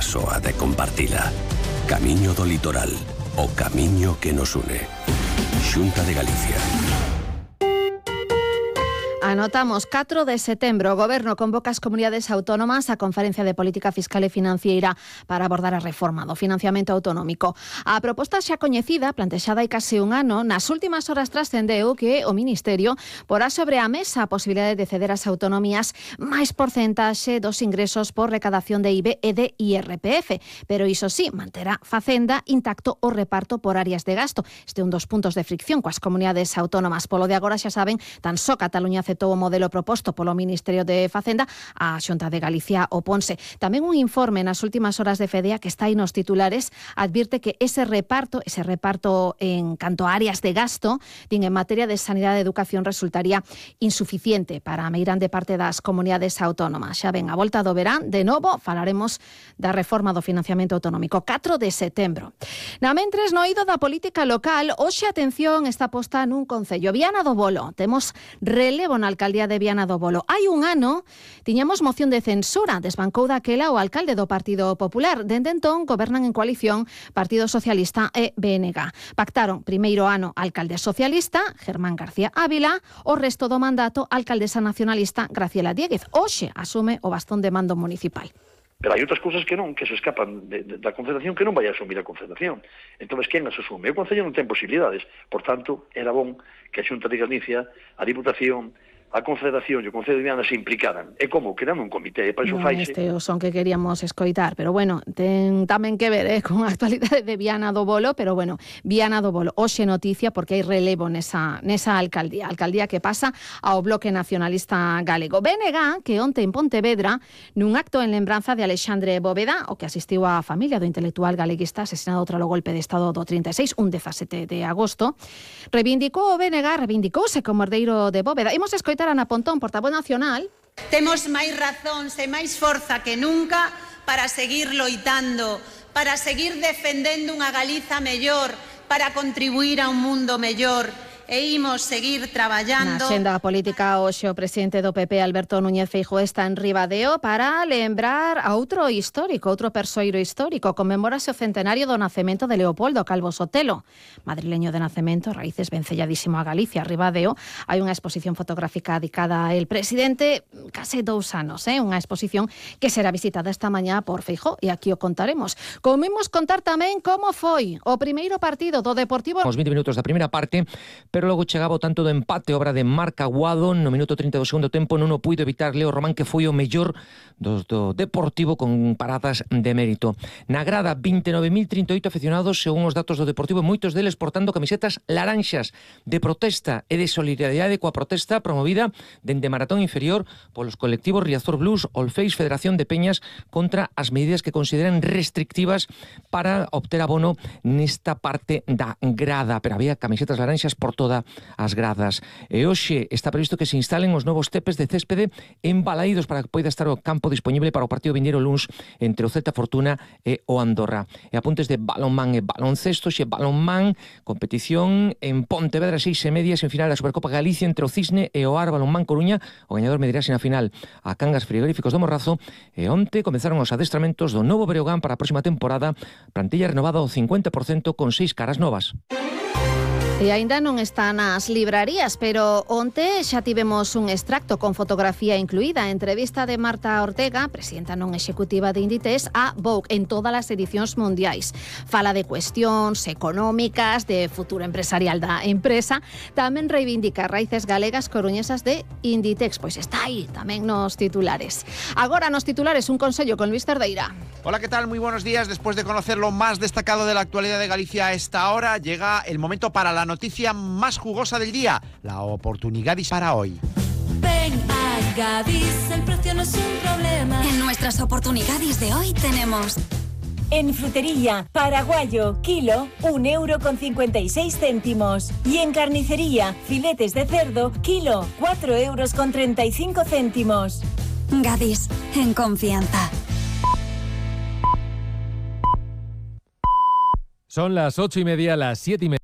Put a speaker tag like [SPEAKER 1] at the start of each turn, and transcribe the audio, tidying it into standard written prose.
[SPEAKER 1] soa de compartila. Camiño do litoral, o camiño que nos une. Xunta de Galicia.
[SPEAKER 2] Anotamos 4 de setembro. O Goberno convoca as comunidades autónomas á Conferencia de Política Fiscal e Financiera para abordar a reforma do financiamento autonómico. A proposta xa coñecida, plantexada hai case un ano, nas últimas horas trascendeu que o Ministerio porá sobre a mesa a posibilidade de ceder ás autonomías máis porcentaxe dos ingresos por recadación de IBE e de IRPF. Pero iso sí, manterá Facenda intacto o reparto por áreas de gasto. Este é un dos puntos de fricción coas comunidades autónomas. Polo de agora, xa saben, tan só Cataluña aceptou o modelo proposto polo Ministerio de Facenda, a Xunta de Galicia oponse. Tamén un informe nas últimas horas de FEDEA que está aí nos titulares advirte que ese reparto en canto a áreas de gasto, din en materia de sanidade e educación resultaría insuficiente para a meirande parte das comunidades autónomas. Xa ven, a volta do verán, de novo falaremos da reforma do financiamento autonómico. 4 de setembro. Na mentres, no eido da política local, hoxe atención está posta nun concello, Viana do Bolo. Temos relevo na alcaldía de Viana do Bolo. Hai un ano tiñamos moción de censura, desbancou daquela o alcalde do Partido Popular. Dende entón gobernan en coalición Partido Socialista e BNG. Pactaron primeiro ano alcalde socialista, Germán García Ávila, o resto do mandato alcaldesa nacionalista Graciela Diéguez. Hoxe asume o bastón de mando municipal.
[SPEAKER 3] Pero hai outras cousas que non, que se escapan da Confederación, que non vai a asumir a Confederación. Entón, quen as asume? O Concello non ten posibilidades. Por tanto, era bon que a Xunta de Galicia, a Diputación, a Confederación e o Concello de Viana se implicaran. É como creando un comité, para iso faise.
[SPEAKER 2] Este o son que queríamos escoitar, pero bueno, ten tamén que ver con a actualidade de Viana do Bolo, pero bueno, Viana do Bolo, hoxe noticia porque hai relevo nesa alcaldía que pasa ao Bloque Nacionalista Galego. BNG, que onte en Pontevedra, nun acto en lembranza de Alexandre Bóveda, o que asistiu a familia do intelectual galeguista asesinado tralo golpe de Estado do 36, un 17 de agosto, reivindicouse como herdeiro de Bóveda. Imos escoitar Ana Pontón, portavoz nacional.
[SPEAKER 4] Temos máis razóns e máis forza que nunca para seguir loitando, para seguir defendendo unha Galiza mellor, para contribuir a un mundo mellor. E imos seguir traballando.
[SPEAKER 2] Na xenda política, hoxe o presidente do PP, Alberto Núñez Feijóo, está en Ribadeo para lembrar a outro persoeiro histórico. Conmemórase o centenario do nacemento de Leopoldo Calvo Sotelo, madrileño de nacemento, raíces vencelladísimo a Galicia. Ribadeo hai unha exposición fotográfica dedicada a el presidente case 2 anos, unha exposición que será visitada esta mañá por Feijóo, e aquí o contaremos. Como imos contar tamén como foi o primeiro partido do Deportivo.
[SPEAKER 5] Os 20 minutos da primeira parte, pero logo chegaba o tanto do empate, obra de Marc Aguado no minuto 30 do segundo tempo. Non o puido evitar Leo Román, que foi o mellor do Deportivo con paradas de mérito. Na grada, 29.038 aficionados según os datos do Deportivo, moitos deles portando camisetas laranxas de protesta e de solidaridade coa protesta promovida dende Maratón Inferior polos colectivos Riazor Blues, Olfeis, Federación de Peñas, contra as medidas que consideran restrictivas para obter abono nesta parte da grada. Pero había camisetas laranxas por toda as gradas. E hoxe está previsto que se instalen os novos tepes de céspede en Balaídos para que poida estar o campo disponible para o partido vindeiro luns entre o Celta Fortuna e o Andorra. E apuntes de balonmán e baloncesto. Xe balonmán, competición en Pontevedra, 6:30, en final da Supercopa Galicia entre o Cisne e o Ar Balonmán Coruña. O gañador medirase na final a Cangas Frigoríficos do Morrazo. E onte comenzaron os adestramentos do novo Breogán para a próxima temporada. Plantilla renovada ao 50% con 6 caras novas.
[SPEAKER 2] E aínda non está nas librarías, pero onte xa tivemos un extracto con fotografía incluída. Entrevista de Marta Ortega, presidenta non executiva de Inditex, a Vogue en todas as edicións mundiais. Fala de cuestións económicas, de futuro empresarial da empresa. Tamén reivindica raíces galegas coruñesas de Inditex. Pois está aí tamén nos titulares. Agora nos titulares un consello con Luis Cerdeira.
[SPEAKER 6] Hola, ¿qué tal? Muy buenos días. Después de conocer lo más destacado de la actualidad de Galicia a esta hora, llega el momento para la noticia más jugosa del día, la oportunidad para hoy.
[SPEAKER 7] Ven a Gadis, el precio no es un problema. En nuestras oportunidades de hoy tenemos...
[SPEAKER 8] En frutería, paraguayo, kilo, 1,56 €. Y en carnicería, filetes de cerdo, kilo, 4,35 €.
[SPEAKER 7] Gadis, en confianza.
[SPEAKER 9] Son las 8:30, las 7:30.